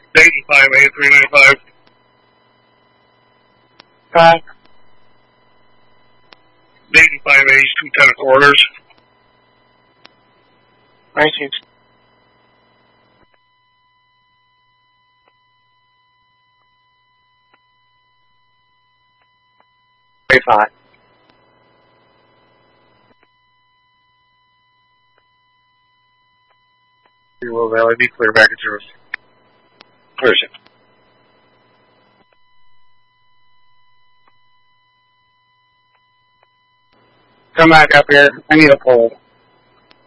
85A 395. Five. 85A's 210 quarters. 19. Five. Will Valley be clear back at service? Where is it? Come back up here. I need a pole.